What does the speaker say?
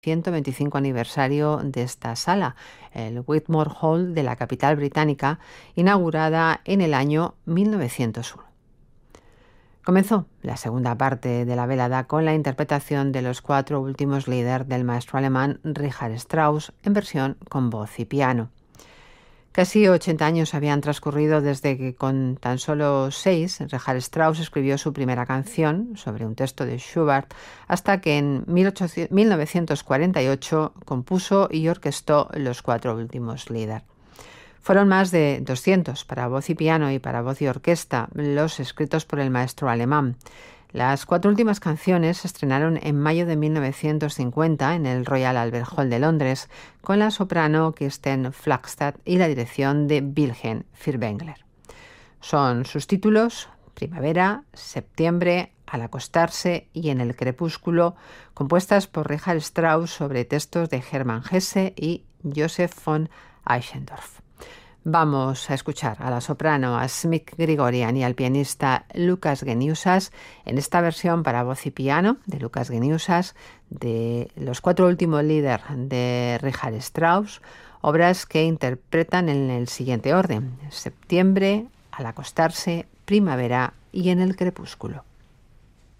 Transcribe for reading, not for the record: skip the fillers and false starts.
125 aniversario de esta sala, el Whitmore Hall de la capital británica, inaugurada en el año 1901. Comenzó la segunda parte de la velada con la interpretación de los 4 últimos Lieder del maestro alemán Richard Strauss en versión con voz y piano. Casi 80 años habían transcurrido desde que, con tan solo 6, Richard Strauss escribió su primera canción sobre un texto de Schubert, hasta que en 1948 compuso y orquestó los 4 últimos Lieder. Fueron más de 200 para voz y piano y para voz y orquesta, los escritos por el maestro alemán. Las 4 últimas canciones se estrenaron en mayo de 1950 en el Royal Albert Hall de Londres, con la soprano Kirsten Flagstad y la dirección de Wilhelm Furtwängler. Son sus títulos: Primavera, Septiembre, Al acostarse y En el crepúsculo, compuestas por Richard Strauss sobre textos de Hermann Hesse y Joseph von Eichendorff. Vamos a escuchar a la soprano Asmik Grigorian y al pianista Lukas Geniusas en esta versión para voz y piano de Lukas Geniusas de los 4 últimos Lieder de Richard Strauss, obras que interpretan en el siguiente orden: Septiembre, Al acostarse, Primavera y En el crepúsculo.